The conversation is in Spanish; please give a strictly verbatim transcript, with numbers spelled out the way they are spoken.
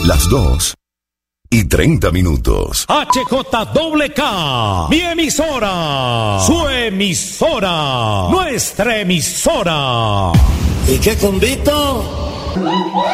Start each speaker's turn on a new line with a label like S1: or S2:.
S1: Las dos y treinta minutos.
S2: H J K K, mi emisora, su emisora, nuestra emisora.
S3: ¿Y qué convito?